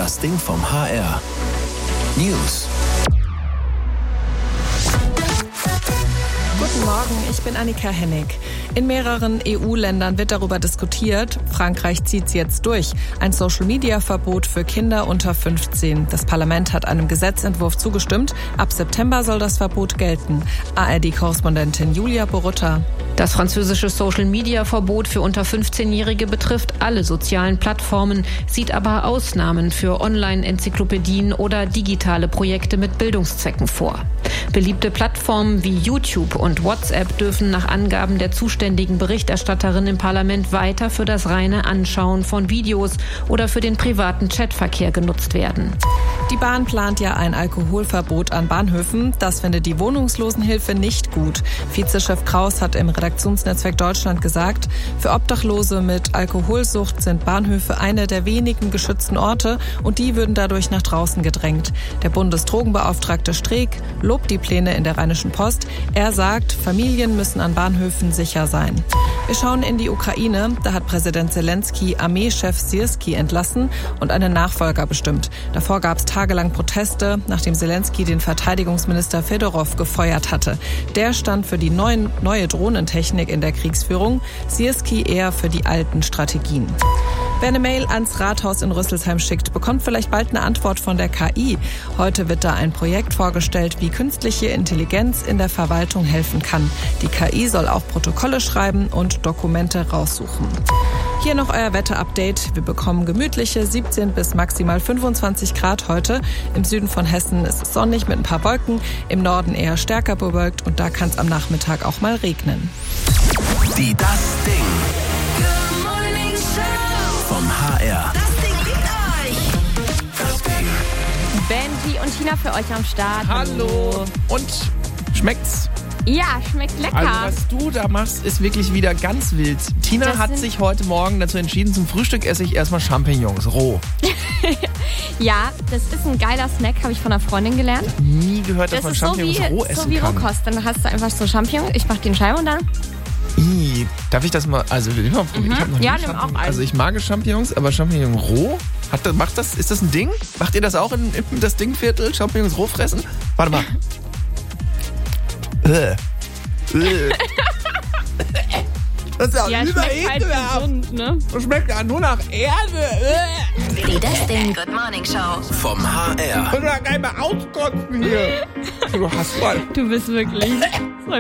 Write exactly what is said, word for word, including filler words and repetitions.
Das Ding vom H R. News. Guten Morgen, ich bin Annika Hennig. In mehreren E U-Ländern wird darüber diskutiert. Frankreich zieht es jetzt durch. Ein Social-Media-Verbot für Kinder unter fünfzehn. Das Parlament hat einem Gesetzentwurf zugestimmt. Ab September soll das Verbot gelten. A R D-Korrespondentin Julia Borutta. Das französische Social-Media-Verbot für unter fünfzehnjährige betrifft alle sozialen Plattformen, sieht aber Ausnahmen für Online-Enzyklopädien oder digitale Projekte mit Bildungszwecken vor. Beliebte Plattformen wie YouTube und WhatsApp dürfen nach Angaben der zuständigen Berichterstatterin im Parlament weiter für das reine Anschauen von Videos oder für den privaten Chatverkehr genutzt werden. Die Bahn plant ja ein Alkoholverbot an Bahnhöfen. Das findet die Wohnungslosenhilfe nicht gut. Vizechef Kraus hat im Redaktionsnetzwerk Deutschland gesagt, für Obdachlose mit Alkoholsucht sind Bahnhöfe eine der wenigen geschützten Orte und die würden dadurch nach draußen gedrängt. Der Bundesdrogenbeauftragte Streeck lobt die Pläne in der Rheinischen Post. Er sagt, Familien müssen an Bahnhöfen sicher sein. Wir schauen in die Ukraine. Da hat Präsident Zelensky Armeechef Syrskyi entlassen und einen Nachfolger bestimmt. Davor gab es tagelang Proteste, nachdem Zelensky den Verteidigungsminister Fedorov gefeuert hatte. Der stand für die neuen, neue Drohnentechnik in der Kriegsführung, Syrskyi eher für die alten Strategien. Wer eine Mail ans Rathaus in Rüsselsheim schickt, bekommt vielleicht bald eine Antwort von der K I. Heute wird da ein Projekt vorgestellt, wie künstliche Intelligenz in der Verwaltung helfen kann. Die K I soll auch Protokolle schreiben und Dokumente raussuchen. Hier noch euer Wetterupdate. Wir bekommen gemütliche siebzehn bis maximal fünfundzwanzig Grad heute. Im Süden von Hessen ist es sonnig mit ein paar Wolken, im Norden eher stärker bewölkt und da kann es am Nachmittag auch mal regnen. Die Das Ding vom H R. Das Ding liebt euch. Das Ding. Benji und Tina für euch am Start. Hallo. Und schmeckt's? Ja, schmeckt lecker. Also was du da machst, ist wirklich wieder ganz wild. Tina Das hat sind- sich heute Morgen dazu entschieden, zum Frühstück esse ich erstmal Champignons, roh. Ja, das ist ein geiler Snack, habe ich von einer Freundin gelernt. Nie gehört, dass Das man ist so Champignons wie, roh so essen wie kann. Rohkost. Dann hast du einfach so Champignons. Ich mache die in Scheibe und dann... Ih, darf ich das mal, also will ich mal probieren? Ich hab noch nie Ja, nimm Champignons. auch einen. Also ich mag Champignons, aber Champignon roh? Hat das, macht das, ist das ein Ding? Macht ihr das auch in, in das Dingviertel? Champignons roh fressen? Warte mal. Äh. Äh. Das ist ja, Ja, schmeckt halt überekelhaft. gesund, ne? Das schmeckt ja nur nach Erde. Äh. Die Das Ding Good Morning Show. Vom H R. Ich will da gar nicht mehr auskotzen hier. Du hast voll. Du bist wirklich...